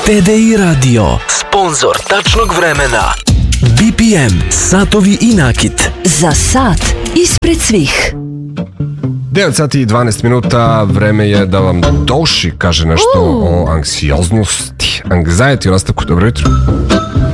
TDI Radio, sponzor tačnog vremena. BPM, satovi i nakit. Za sat ispred svih. 9 sati i 12 minuta, vreme je da vam Doši kaže nešto o anksioznosti, anxiety, o nastavku. Dobro jutro.